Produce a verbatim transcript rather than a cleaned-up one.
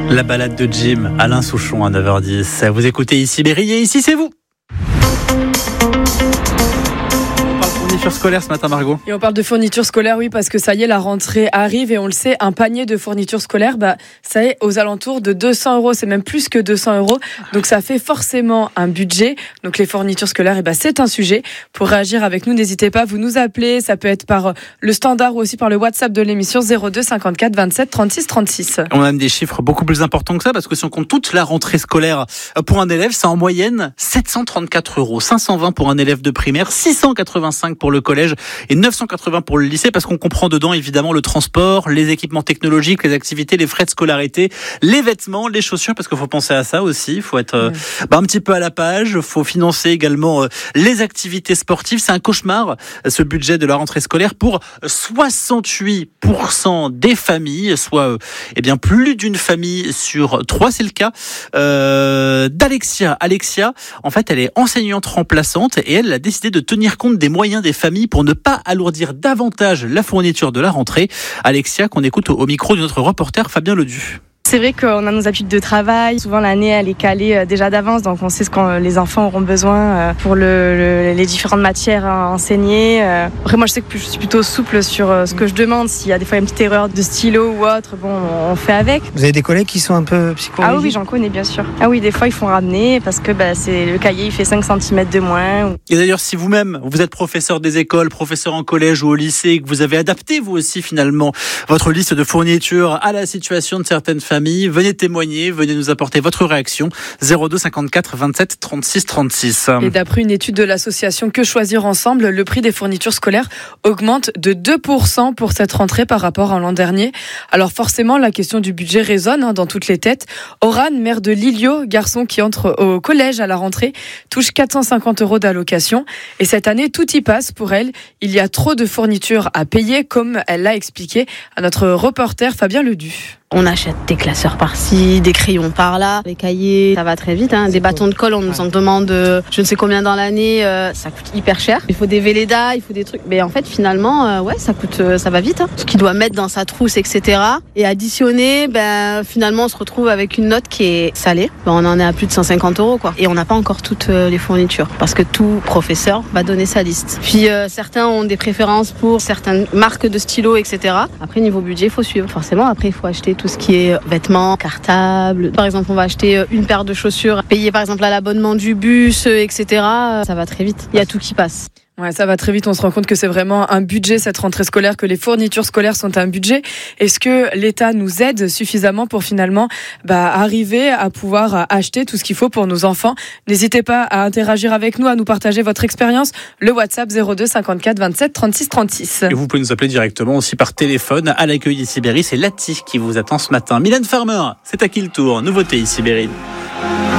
La balade de Jim, Alain Souchon à neuf heures dix. Vous écoutez ici Berry et ici c'est vous. Fourniture scolaire ce matin, Margot. Et on parle de fourniture scolaire, oui, parce que ça y est, la rentrée arrive et on le sait, un panier de fourniture scolaire, bah, ça est aux alentours de deux cents euros, c'est même plus que deux cents euros. Donc ça fait forcément un budget. Donc les fournitures scolaires, et bah, c'est un sujet. Pour réagir avec nous, n'hésitez pas, vous nous appelez, ça peut être par le standard ou aussi par le WhatsApp de l'émission zéro deux cinquante-quatre vingt-sept trente-six trente-six. On a même des chiffres beaucoup plus importants que ça, parce que si on compte toute la rentrée scolaire pour un élève, c'est en moyenne sept cent trente-quatre euros, cinq cent vingt pour un élève de primaire, six cent quatre-vingt-cinq pour le collège et neuf cent quatre-vingts pour le lycée, parce qu'on comprend dedans évidemment le transport, les équipements technologiques, les activités, les frais de scolarité, les vêtements, les chaussures, parce qu'il faut penser à ça aussi, il faut être euh, bah, un petit peu à la page, il faut financer également euh, les activités sportives. C'est un cauchemar ce budget de la rentrée scolaire pour soixante-huit pour cent des familles, soit euh, eh bien plus d'une famille sur trois, c'est le cas euh, d'Alexia. Alexia, en fait, elle est enseignante remplaçante et elle a décidé de tenir compte des moyens des familles pour ne pas alourdir davantage la fourniture de la rentrée. Alexia, qu'on écoute au micro de notre reporter Fabien Ledu. C'est vrai qu'on a nos habitudes de travail. Souvent, l'année, elle est calée déjà d'avance. Donc, on sait ce que les enfants auront besoin pour le, le, les différentes matières à enseigner. Après, moi, je sais que je suis plutôt souple sur ce que je demande. S'il y a des fois une petite erreur de stylo ou autre, bon, on fait avec. Vous avez des collègues qui sont un peu psychologiques ? Ah oui, j'en connais, bien sûr. Ah oui, des fois, ils font ramener parce que bah, c'est, le cahier, il fait cinq centimètres de moins. Et d'ailleurs, si vous-même, vous êtes professeur des écoles, professeur en collège ou au lycée, que vous avez adapté, vous aussi, finalement, votre liste de fournitures à la situation de certaines familles, venez témoigner, venez nous apporter votre réaction. zéro deux cinquante-quatre vingt-sept trente-six trente-six. Et d'après une étude de l'association Que Choisir Ensemble, le prix des fournitures scolaires augmente de deux pour cent pour cette rentrée par rapport à l'an dernier. Alors forcément, la question du budget résonne hein, dans toutes les têtes. Oran, mère de Lilio, garçon qui entre au collège à la rentrée, touche quatre cent cinquante euros d'allocation. Et cette année, tout y passe pour elle. Il y a trop de fournitures à payer, comme elle l'a expliqué à notre reporter Fabien Ledu. On achète des classeurs par-ci, des crayons par-là, les cahiers, ça va très vite. Hein. Des bâtons de colle, on nous en demande euh, je ne sais combien dans l'année, euh, ça coûte hyper cher. Il faut des Velleda, il faut des trucs. Mais en fait, finalement, euh, ouais, ça coûte, euh, ça va vite. Hein. Ce qu'il doit mettre dans sa trousse, et cetera. Et additionner, ben finalement, on se retrouve avec une note qui est salée. Ben, on en est à plus de cent cinquante euros, quoi. Et on n'a pas encore toutes euh, les fournitures, parce que tout professeur va donner sa liste. Puis euh, certains ont des préférences pour certaines marques de stylos, et cetera. Après, niveau budget, il faut suivre. Forcément, après, il faut acheter tout ce qui est vêtements, cartables. Par exemple, on va acheter une paire de chaussures, payer par exemple à l'abonnement du bus, et cetera. Ça va très vite. Il y a tout qui passe. Ouais, ça va très vite. On se rend compte que c'est vraiment un budget, cette rentrée scolaire, que les fournitures scolaires sont un budget. Est-ce que l'État nous aide suffisamment pour finalement bah, arriver à pouvoir acheter tout ce qu'il faut pour nos enfants ? N'hésitez pas à interagir avec nous, à nous partager votre expérience. Le WhatsApp zéro deux cinquante-quatre vingt-sept trente-six trente-six. Et vous pouvez nous appeler directement aussi par téléphone à l'accueil ici Berry. C'est Lati qui vous attend ce matin. Mylène Farmer, c'est à qui le tour ? Nouveauté ici Berry.